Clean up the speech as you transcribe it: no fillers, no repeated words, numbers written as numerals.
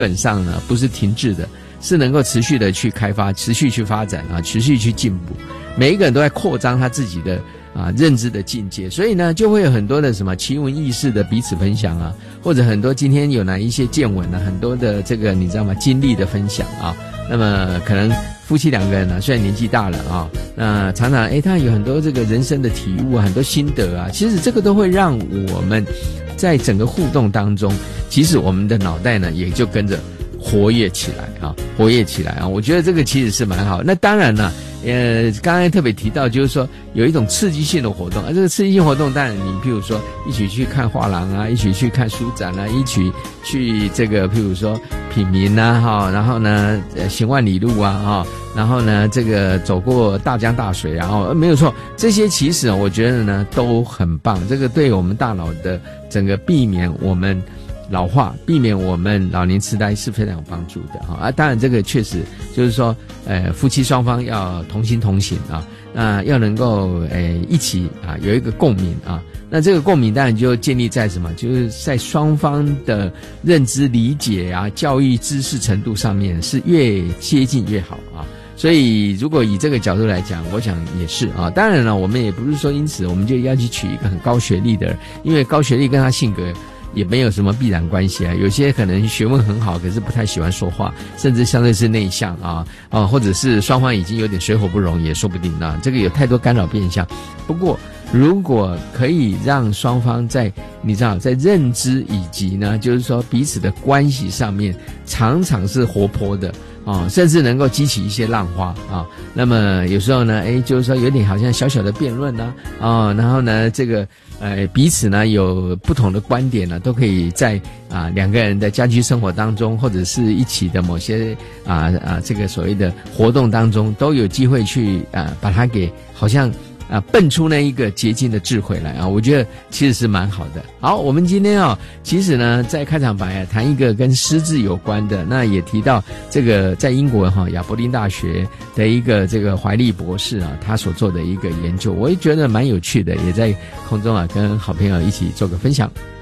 本上呢不是停滞的，是能够持续的去开发，持续去发展啊，持续去进步。每一个人都在扩张他自己的认知的境界，所以呢就会有很多的什么奇闻异事的彼此分享啊，或者很多今天有哪一些见闻啊，很多的这个你知道吗经历的分享啊。那么可能夫妻两个人呢虽然年纪大了啊，那常常他有很多这个人生的体悟啊，很多心得啊，其实这个都会让我们在整个互动当中，其实我们的脑袋呢也就跟着活跃起来啊，活跃起来啊。我觉得这个其实是蛮好。那当然了，刚才特别提到就是说有一种刺激性的活动，这个刺激性活动当然你譬如说一起去看画廊啊，一起去看书展啊，一起去这个譬如说品茗啊然后呢行万里路啊然后呢这个走过大江大水，然后没有错，这些其实我觉得呢都很棒，这个对我们大脑的整个避免我们老化，避免我们老年痴呆是非常有帮助的当然这个确实就是说夫妻双方要同心同行那要能够一起有一个共鸣那这个共鸣当然就建立在什么，就是在双方的认知理解教育知识程度上面是越接近越好所以如果以这个角度来讲，我想也是当然了，我们也不是说因此我们就要去娶一个很高学历的人，因为高学历跟他性格也没有什么必然关系有些可能学问很好，可是不太喜欢说话，甚至相对是内向或者是双方已经有点水火不容也说不定这个有太多干扰变相。不过如果可以让双方在你知道在认知以及呢就是说彼此的关系上面常常是活泼的甚至能够激起一些浪花那么有时候呢就是说有点好像小小的辩论然后呢这个彼此呢有不同的观点呢都可以在两个人的家居生活当中，或者是一起的某些这个所谓的活动当中都有机会去把它给好像蹦出那一个捷径的智慧来我觉得其实是蛮好的。好，我们今天其实呢在开场白谈一个跟失智有关的，那也提到这个在英国亚伯丁大学的一个这个怀利博士他所做的一个研究，我也觉得蛮有趣的，也在空中跟好朋友一起做个分享。